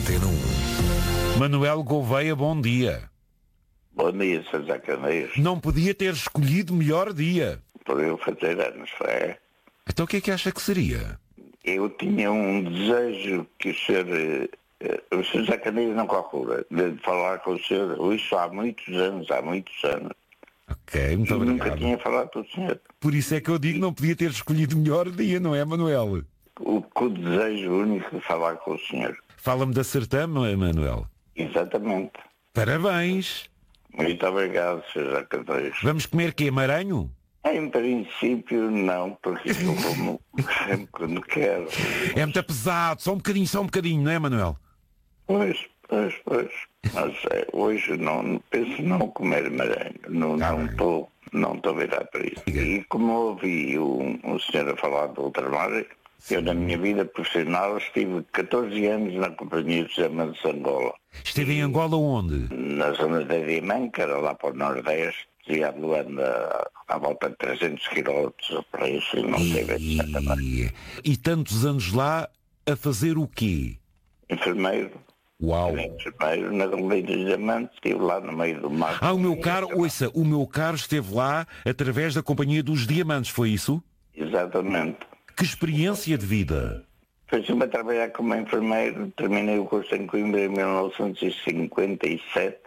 Antena 1. Manuel Gouveia, bom dia. Bom dia, Sr. José Candeias. Não podia ter escolhido melhor dia. Podeu fazer anos, foi? Então o que é que acha que seria? Eu tinha um desejo que o Sr. José Candeias não calcula, de falar com o senhor, isso há muitos anos. Ok, muito obrigado. Nunca tinha falado com o senhor. Por isso é que eu digo que não podia ter escolhido melhor dia, não é, Manuel? O desejo único de falar com o senhor. Fala-me da Sertã, Manuel. Exatamente. Parabéns. Muito obrigado, Sr. José Candeias. Vamos comer quê? Maranho? Em princípio, não, porque eu como sempre quando quero. É muito pesado, só um bocadinho, não é, Manuel? Pois. Mas hoje não penso não comer maranho. Não estou virado para isso. E como ouvi um senhor a falar do ultramar, eu na minha vida profissional estive 14 anos na Companhia dos Diamantes de Angola. Esteve em Angola onde? Na zona da Diamante, que era lá para o Nordeste, e a Luanda à volta de 300 km para isso, e não teve exatamente. E tantos anos lá a fazer o quê? Enfermeiro. Uau! Enfermeiro na Companhia dos Diamantes, estive lá no meio do mar. O meu caro esteve lá através da Companhia dos Diamantes, foi isso? Exatamente. Que experiência de vida! Fui-me a trabalhar como enfermeiro, terminei o curso em Coimbra em 1957,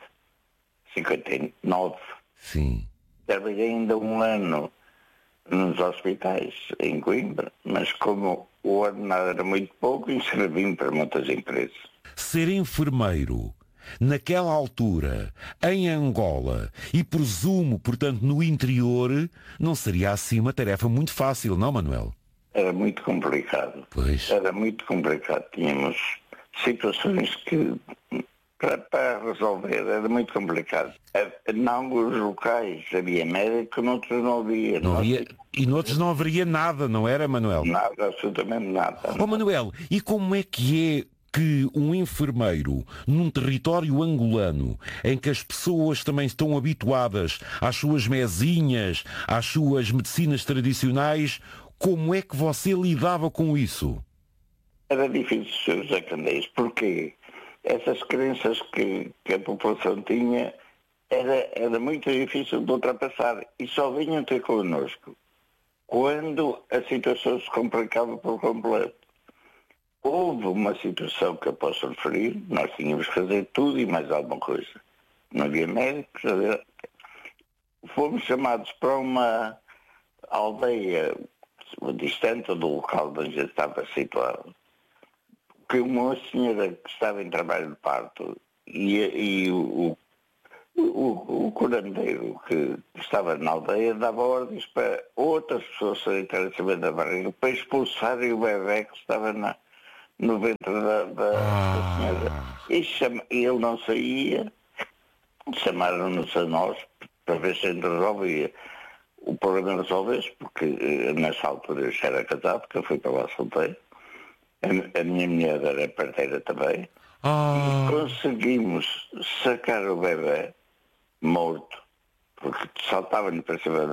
59. Sim. Trabalhei ainda um ano nos hospitais em Coimbra, mas como o ordenado era muito pouco, inscrevi-me para muitas empresas. Ser enfermeiro, naquela altura, em Angola, e presumo, portanto, no interior, não seria assim uma tarefa muito fácil, não, Manuel? Era muito complicado. Pois. Era muito complicado. Tínhamos situações que, para resolver, era muito complicado. Em alguns locais havia médico, noutros não havia. E noutros não haveria nada, não era, Manuel? Nada, absolutamente nada. Manuel, e como é que um enfermeiro, num território angolano, em que as pessoas também estão habituadas às suas mesinhas, às suas medicinas tradicionais, como é que você lidava com isso? Era difícil, Sr. José Candeias, porque essas crenças que a população tinha era muito difícil de ultrapassar e só vinham ter connosco quando a situação se complicava por completo. Houve uma situação que eu posso referir, nós tínhamos que fazer tudo e mais alguma coisa. Não havia médicos, fomos chamados para uma aldeia distante do local onde já estava situado, que uma senhora que estava em trabalho de parto e o curandeiro que estava na aldeia dava ordens para outras pessoas sanitárias acima da barriga para expulsarem o bebê que estava no ventre da senhora. E ele não saía, chamaram-nos a nós para ver se resolvia. O problema resolveu-se porque nessa altura eu já era casado, que eu fui para lá solteiro. A minha mulher era parteira também. E conseguimos sacar o bebê morto, porque saltava-lhe para cima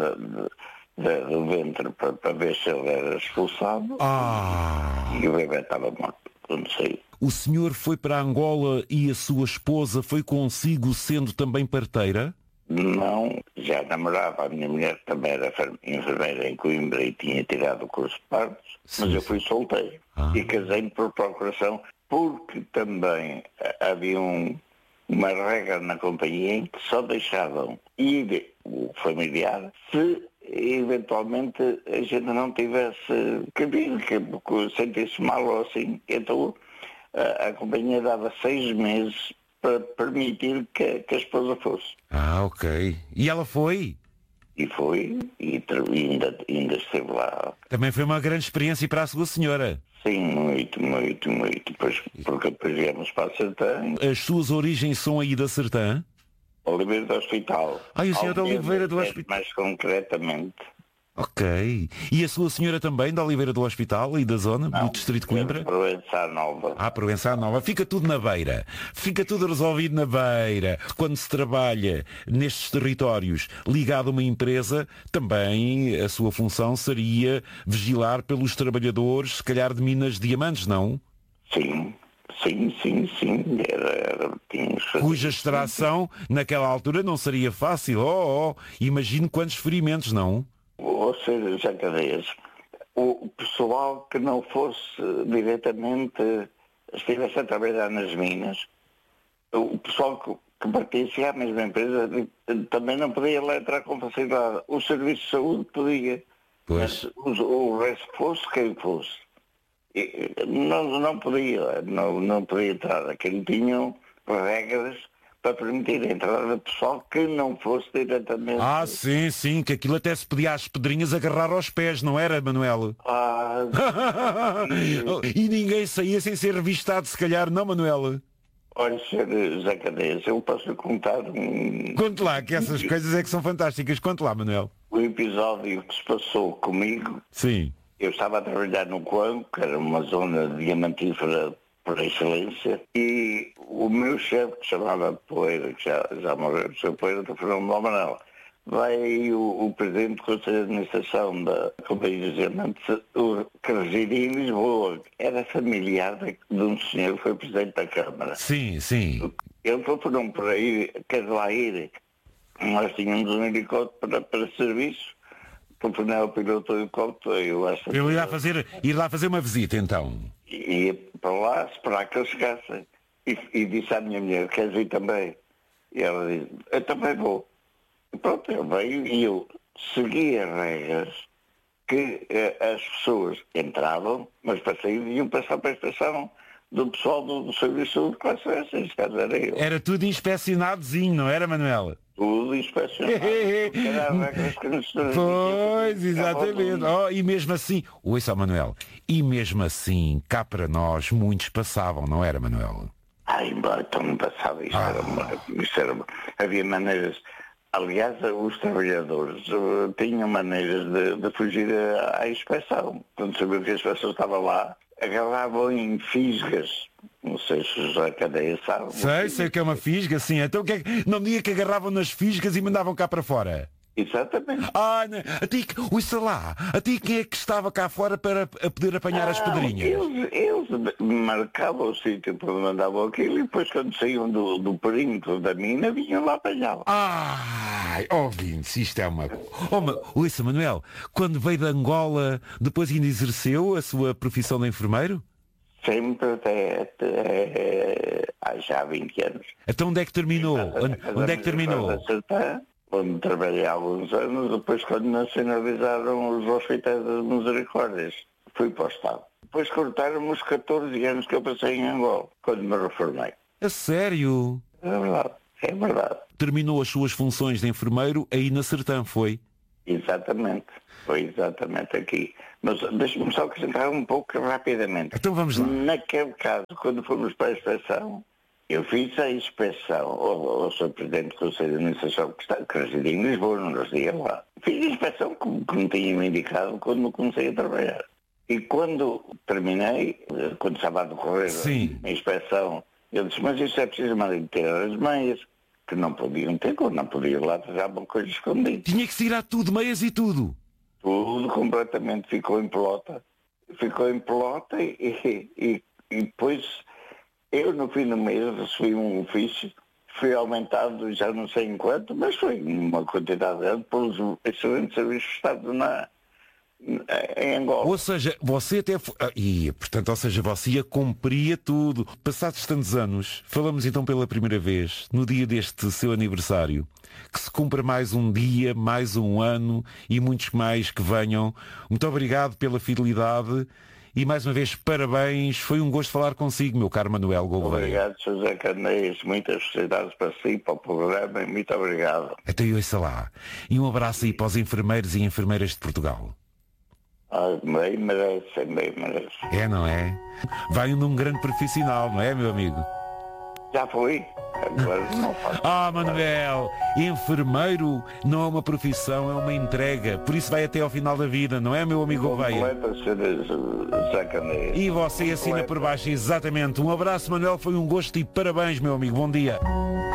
do ventre para ver se ele era expulsado. E o bebê estava morto quando saiu. O senhor foi para Angola e a sua esposa foi consigo sendo também parteira? Não, já namorava. A minha mulher também era enfermeira em Coimbra e tinha tirado o curso de partos, mas eu fui solteiro e casei-me por procuração, porque também havia uma regra na companhia em que só deixavam ir o familiar se eventualmente a gente não tivesse cabido, que sentisse mal ou assim. Então a companhia dava 6 meses para permitir que a esposa fosse. Ok. E ela foi? E foi, e ainda esteve lá. Também foi uma grande experiência para a sua senhora. Sim, muito. Porque depois viemos para a Sertã. As suas origens são aí da Sertã? Oliveira do Hospital. O senhor de Oliveira do Hospital. Mais concretamente. Ok. E a sua senhora também, de Oliveira do Hospital e da zona, do distrito de Coimbra? Provença Nova. Provença Nova. Fica tudo na beira. Fica tudo resolvido na beira. Quando se trabalha nestes territórios ligado a uma empresa, também a sua função seria vigilar pelos trabalhadores, se calhar de Minas de Diamantes, não? Sim. Sim. Tínhamos... Cuja extração, naquela altura, não seria fácil. Imagino quantos ferimentos, não? Ou seja, já cadeias. O pessoal que não fosse diretamente, estivesse a trabalhar nas minas, o pessoal que pertencia à mesma empresa também não podia lá entrar com facilidade. O serviço de saúde podia. Pois. Mas o resto fosse quem fosse. Não podia entrar. Aquilo tinham regras para permitir a entrada de pessoal que não fosse diretamente... Sim, que aquilo até se podia às pedrinhas agarrar aos pés, não era, Manuel? E ninguém saía sem ser revistado, se calhar, não, Manuel? Olha, Sr. Zé Cadeias, eu posso contar Conte lá, que essas coisas é que são fantásticas. Conte lá, Manuel. O episódio que se passou comigo. Sim. Eu estava a trabalhar no Coamo, que era uma zona diamantífera por excelência, e o meu chefe, que chamava Poeira, que já morreu, o Sr. Poeira, do Fernando Almanel, vai aí o presidente do Conselho de Administração da Companhia de Diamantes, que residia em Lisboa, era familiar de um senhor que foi presidente da Câmara. Sim. Ele falou por aí, quer lá ir. Nós tínhamos um helicóptero para serviço, telefonei ao piloto do helicóptero, Eu ir lá fazer uma visita, então. Ia para lá esperar que eles chegassem. E disse à minha mulher, queres ir também? E ela disse, eu também vou. E pronto, ele veio e eu segui as regras que as pessoas entravam, mas para sair iam passar para a estação do pessoal do Serviço de Classe S, neste caso era eu. Era tudo inspecionadozinho, não era, Manuel? Tudo inspecionado. Pois, exatamente. E mesmo assim, ouça, Manuel, e mesmo assim, cá para nós, muitos passavam, não era, Manuel? Então não passava. Havia maneiras. Aliás, os trabalhadores tinham maneiras de fugir à inspeção. Quando sabiam que a inspeção estava lá, agarravam em fisgas. Não sei se o José Cadeia sabe. Sei o que é uma fisga, sim. Então não me diga que agarravam nas fisgas e mandavam cá para fora. Exatamente. A ti quem é que estava cá fora para poder apanhar as pedrinhas? Eles marcavam o sítio para onde mandavam aquilo e depois quando saíam do perímetro da mina vinham lá apanhá-lo. Ouvintes, isto é uma... Ouça, Manuel, quando veio de Angola, depois ainda exerceu a sua profissão de enfermeiro? Sempre há já 20 anos. Então onde é que terminou? Onde é que terminou? Onde trabalhei há alguns anos, depois quando nacionalizaram os hospitais das Misericórdias, fui para o Estado. Depois cortaram-me os 14 anos que eu passei em Angola, quando me reformei. A sério? É verdade. Terminou as suas funções de enfermeiro aí na Sertã, foi? Exatamente. Foi exatamente aqui. Mas deixe-me só acrescentar um pouco rapidamente. Então vamos lá. Naquele caso, quando fomos para a inspeção, eu fiz a inspeção ao Sr. Presidente do Conselho de Administração, que residia em Lisboa, não residia lá. Fiz a inspeção como me tinham indicado quando comecei a trabalhar. E quando terminei, quando estava a decorrer a inspeção, eu disse, mas isso é preciso mandar ter as meias, que não podiam ter, quando não podiam lá tirar uma coisa escondida. Tinha que tirar tudo, meias e tudo. Tudo completamente ficou em pelota. E depois... Eu, no fim do mês, recebi um ofício, foi aumentado já não sei em quanto, mas foi uma quantidade grande pelos excelentes serviços de Estado em Angola. Ou seja, você até... você cumpria tudo. Passados tantos anos, falamos então pela primeira vez, no dia deste seu aniversário, que se cumpra mais um dia, mais um ano e muitos mais que venham. Muito obrigado pela fidelidade. E mais uma vez, parabéns. Foi um gosto falar consigo, meu caro Manuel Gouveia. Obrigado, José Carneiros. Muitas felicidades para si, para o programa. Muito obrigado. Até eu, lá. E um abraço aí para os enfermeiros e enfermeiras de Portugal. Bem merecem. É, não é? Vai num grande profissional, não é, meu amigo? Já foi. Agora não faço. Manuel, enfermeiro não é uma profissão, é uma entrega. Por isso vai até ao final da vida, não é, meu amigo Gouveia? E você assina por baixo, exatamente. Um abraço, Manuel, foi um gosto e parabéns, meu amigo. Bom dia.